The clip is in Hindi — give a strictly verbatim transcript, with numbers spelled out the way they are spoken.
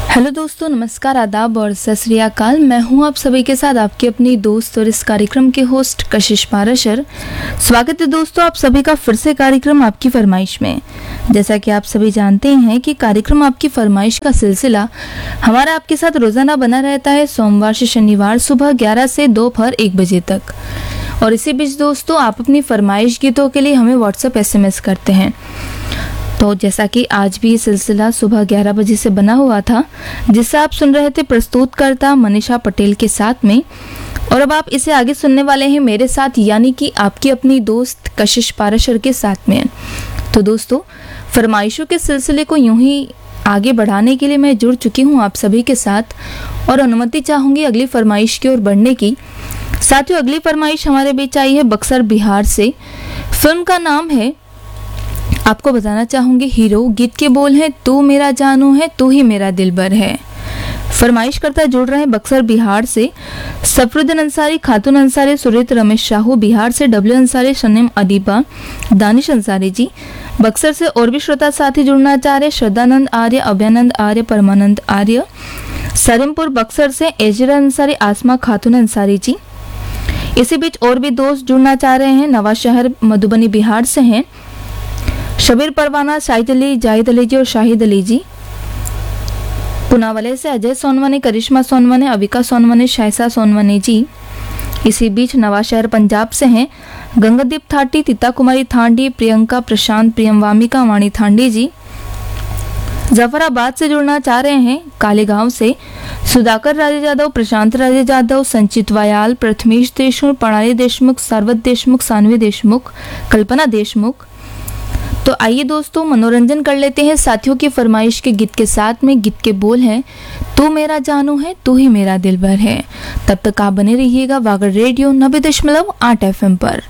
हेलो दोस्तों, नमस्कार, आदाब और सत श्री अकाल। मैं हूं आप सभी के साथ आपकी अपनी दोस्त और इस कार्यक्रम के होस्ट कशिश पाराशर। स्वागत है दोस्तों आप सभी का फिर से कार्यक्रम आपकी फरमाइश में। जैसा कि आप सभी जानते हैं कि कार्यक्रम आपकी फरमाइश का सिलसिला हमारा आपके साथ रोजाना बना रहता है सोमवार से शनिवार सुबह ग्यारह से दोपहर एक बजे तक। और इसी बीच दोस्तों आप अपनी फरमाइश गीतों के लिए हमें व्हाट्सएप एस एम एस करते हैं। तो जैसा कि आज भी ये सिलसिला सुबह ग्यारह बजे से बना हुआ था, जिससे आप सुन रहे थे प्रस्तुतकर्ता मनीषा पटेल के साथ में। और अब आप इसे आगे सुनने वाले हैं मेरे साथ, यानी कि आपकी अपनी दोस्त कशिश पाराशर के साथ में। तो दोस्तों फरमाइशों के सिलसिले को यूं ही आगे बढ़ाने के लिए मैं जुड़ चुकी हूं आप सभी के साथ और अनुमति चाहूंगी अगली फरमाइश की ओर बढ़ने की। साथियों अगली फरमाइश हमारे बीच आई है बक्सर बिहार से। फिल्म का नाम है, आपको बताना चाहूंगी, हीरो। गीत के बोल हैं, तू मेरा जानू है तू ही मेरा दिलबर है। फरमाइश करता जुड़ रहे हैं बक्सर बिहार से सफरुद्दीन अंसारी, खातून अंसारी, सुरेत रमेश शाहू। बिहार से डब्ल्यू अंसारी, शनीम अदीबा, दानिश अंसारी जी। बक्सर से और भी श्रोता साथी जुड़ना चाह रहे, श्रद्धानंद आर्य, अभयानंद आर्य, परमानंद आर्य। सरीमपुर बक्सर से एजरा अंसारी, आसमा खातून अंसारी जी। इसी बीच और भी दोस्त जुड़ना चाह रहे हैं, नवाशहर मधुबनी बिहार से हैं शबीर परवाना, शाहिद अली, जाहिद अली जी और शाहिद अली जी। पुनावाले से अजय सोनवने, करिश्मा सोनवने, अविका सोनवने, शायसा सोनवने जी। इसी बीच नवाशहर पंजाब से हैं गंगादीप थाटी, तीता कुमारी थांडी, प्रियंका प्रशांत, प्रियम वामिका, वाणी थांडी जी। जफराबाद से जुड़ना चाह रहे हैं कालेगांव से सुधाकर राजे जादव, प्रशांत राजे जादव, संचित वायाल, प्रथमेश देशमुख, प्रणाली देशमुख, सरवत देशमुख, सानवी देशमुख, कल्पना देशमुख। तो आइए दोस्तों मनोरंजन कर लेते हैं साथियों की फरमाइश के गीत के साथ में। गीत के बोल हैं, तू मेरा जानू है तू ही मेरा दिलबर है। तब तक आप बने रहिएगा वागर रेडियो नब्बे दशमलव आठ एफ एम पर।